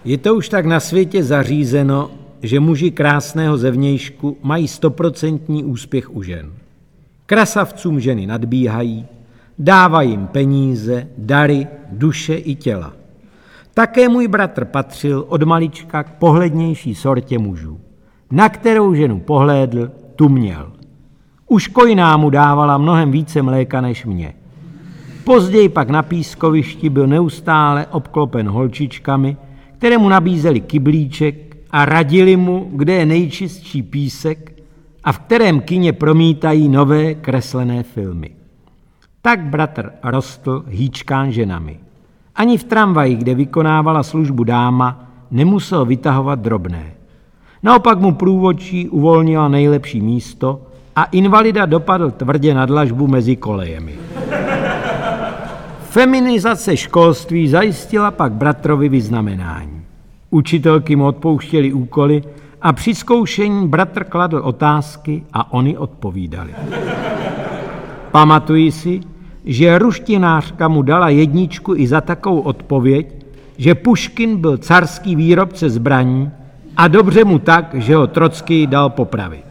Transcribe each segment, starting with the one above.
Je to už tak na světě zařízeno, že muži krásného zevnějšku mají 100% úspěch u žen. Krasavcům ženy nadbíhají, dávají jim peníze, dary, duše i těla. Také můj bratr patřil od malička k pohlednější sortě mužů. Na kterou ženu pohlédl, tu měl. Už kojná mu dávala mnohem více mléka než mě. Později pak na pískovišti byl neustále obklopen holčičkami, které mu nabízely kyblíček a radili mu, kde je nejčistší písek a v kterém kině promítají nové kreslené filmy. Tak bratr rostl hýčkán ženami. Ani v tramvaji, kde vykonávala službu dáma, nemusel vytahovat drobné. Naopak mu průvodčí uvolnila nejlepší místo a invalida dopadl tvrdě na dlažbu mezi kolejemi. Feminizace školství zajistila pak bratrovi vyznamenání. Učitelky mu odpouštěly úkoly a při zkoušení bratr kladl otázky a oni odpovídali. Pamatuji si, že ruštinářka mu dala 1 i za takovou odpověď, že Puškin byl carský výrobce zbraní a dobře mu tak, že ho Trockij dal popravit.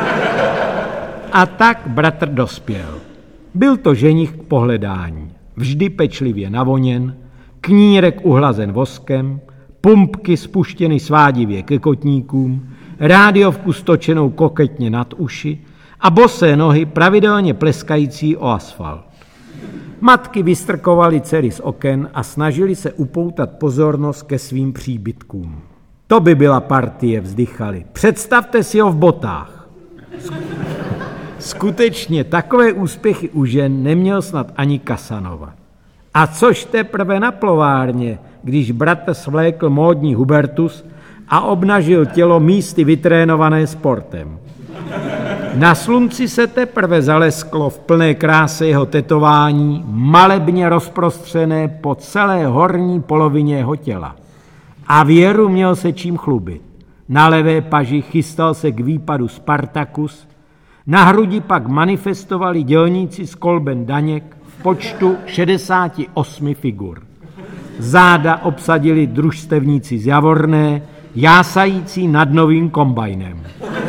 A tak bratr dospěl. Byl to ženich k pohledání, vždy pečlivě navoněn, knírek uhlazen voskem, pumpky spuštěny svádivě ke kotníkům, rádiovku stočenou koketně nad uši a bosé nohy pravidelně pleskající o asfalt. Matky vystrkovaly dcery z oken a snažili se upoutat pozornost ke svým příbytkům. To by byla partie, vzdychali. Představte si ho v botách. Skutečně takové úspěchy u žen neměl snad ani Casanova. A což teprve na plovárně, když bratr svlékl módní Hubertus a obnažil tělo místy vytrénované sportem. Na slunci se teprve zalesklo v plné kráse jeho tetování, malebně rozprostřené po celé horní polovině jeho těla. A věru měl se čím chlubit. Na levé paži chystal se k výpadu Spartacus, na hrudi pak manifestovali dělníci z kolben Daněk v počtu 68 figur. Záda obsadili družstevníci z Javorné, jásající nad novým kombajnem.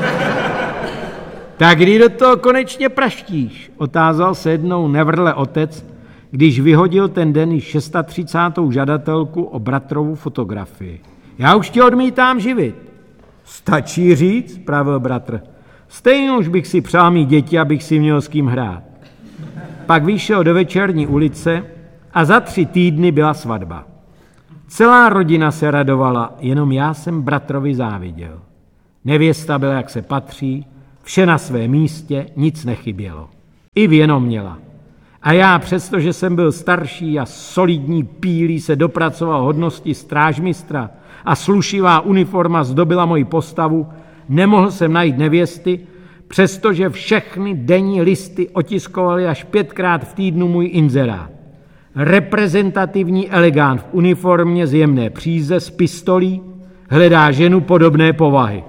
Tak kdy do toho konečně praštíš? Otázal se jednou nevrle otec, když vyhodil ten den již 36. žadatelku o bratrovu fotografii. Já už tě odmítám živit. Stačí říct, pravil bratr. Stejně už bych si přál mít děti, abych si měl s kým hrát. Pak vyšel do večerní ulice a za 3 týdny byla svatba. Celá rodina se radovala, jenom já jsem bratrovi záviděl. Nevěsta byla, jak se patří, vše na svém místě, nic nechybělo. I věno měla. A já, přestože jsem byl starší a solidní pílí se dopracoval hodnosti strážmistra a slušivá uniforma zdobila moji postavu, nemohl jsem najít nevěsty, přestože všechny denní listy otiskovaly až 5krát v týdnu můj inzerát. Reprezentativní elegant v uniformě z jemné příze s pistolí hledá ženu podobné povahy.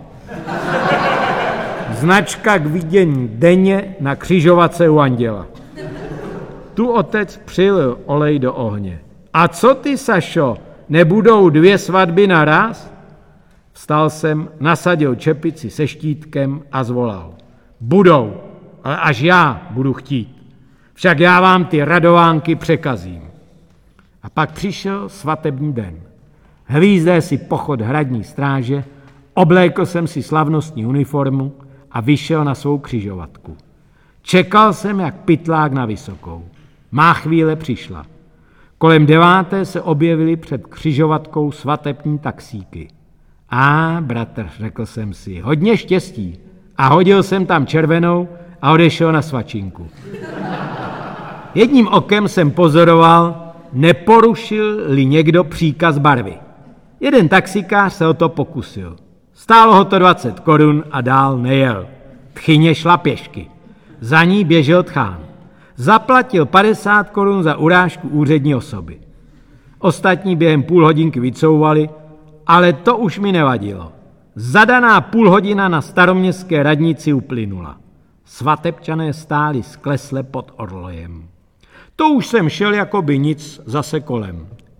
Značka k vidění denně na křižovatce u anděla. Tu otec přilil olej do ohně. A co ty, Sašo, nebudou 2 svatby naraz? Vstal jsem, nasadil čepici se štítkem a zvolal. Budou, ale až já budu chtít. Však já vám ty radovánky překazím. A pak přišel svatební den. Hvízdé si pochod hradní stráže, oblékl jsem si slavnostní uniformu a vyšel na svou křižovatku. Čekal jsem jak pytlák na vysokou. Má chvíle přišla. Kolem 9. se objevily před křižovatkou svatební taxíky. Bratr, řekl jsem si, hodně štěstí. A hodil jsem tam červenou a odešel na svačinku. Jedním okem jsem pozoroval, neporušil-li někdo příkaz barvy. Jeden taxikář se o to pokusil. Stálo ho to 20 korun a dál nejel. Tchyně šla pěšky. Za ní běžel tchán. Zaplatil 50 korun za urážku úřední osoby. Ostatní během půl hodinky vycouvali, ale to už mi nevadilo. Zadaná půl hodina na staroměstské radnici uplynula. Svatebčané stáli sklesle pod orlojem. To už jsem šel jako by nic zase kolem.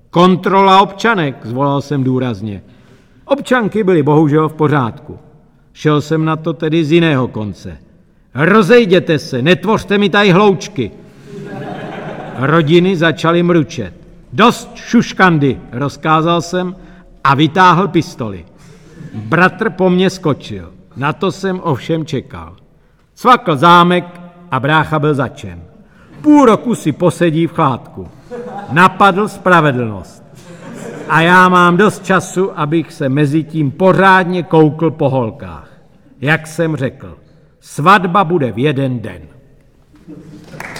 Kontrola občanek, zvolal jsem důrazně. Občanky byly bohužel v pořádku. Šel jsem na to tedy z jiného konce. Rozejděte se, netvořte mi tady hloučky. Rodiny začaly mručet. Dost šuškandy, rozkázal jsem a vytáhl pistoli. Bratr po mně skočil. Na to jsem ovšem čekal. Cvakl zámek a brácha byl zatčen. Půl roku si posedí v chládku. Napadl spravedlnost. A já mám dost času, abych se mezi tím pořádně koukl po holkách. Jak jsem řekl, svatba bude v jeden den.